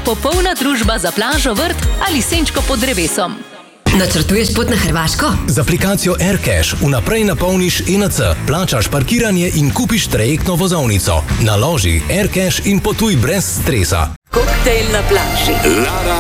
popolna družba za plažo, vrt ali senčko pod drevesom. Načrtuješ pot na Hrvaško? Z aplikacijo AirCash vnaprej napolniš ENC, plačaš parkiranje in kupiš trajektno vozovnico. Naloži AirCash in potuj brez stresa. Koktejl na plaži.